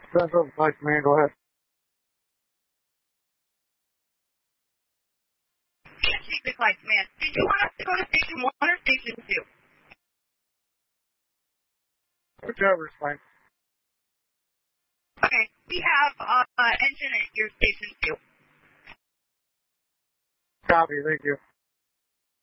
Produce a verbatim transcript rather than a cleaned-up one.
Central Flight Command, go ahead. Chesapeake Flight Command. Did you want us to go to Station one or Station two? Whichever is fine. Okay, we have uh, uh, engine at your Station two. Copy, thank you.